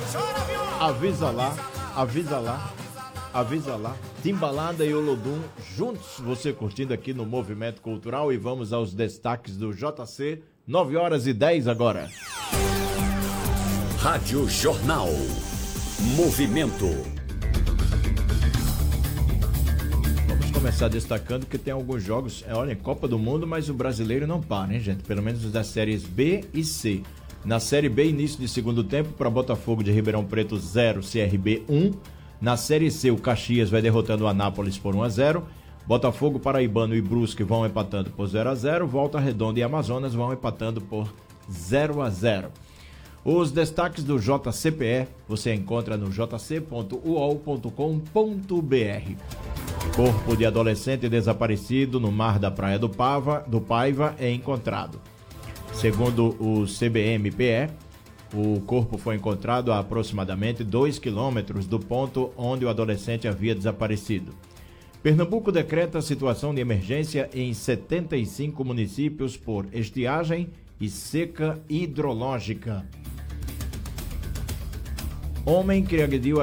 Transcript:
Avisa lá, avisa lá, avisa lá. Timbalada e Olodum juntos, você curtindo aqui no Movimento Cultural. E vamos aos destaques do JC, 9h10 agora. Rádio Jornal Movimento. Vamos começar destacando que tem alguns jogos, olha, Copa do Mundo, mas o brasileiro não para, hein, gente? Pelo menos os das séries B e C. Na Série B, início de segundo tempo, para Botafogo de Ribeirão Preto 0, CRB 1. Na Série C, o Caxias vai derrotando o Anápolis por 1-0. Botafogo, Paraibano e Brusque vão empatando por 0-0. Volta Redonda e Amazonas vão empatando por 0-0. Os destaques do JCPE você encontra no jc.uol.com.br. Corpo de adolescente desaparecido no mar da Praia do Paiva é encontrado. Segundo o CBMPE, o corpo foi encontrado a aproximadamente 2 quilômetros do ponto onde o adolescente havia desaparecido. Pernambuco decreta situação de emergência em 75 municípios por estiagem e seca hidrológica. Homem que agrediu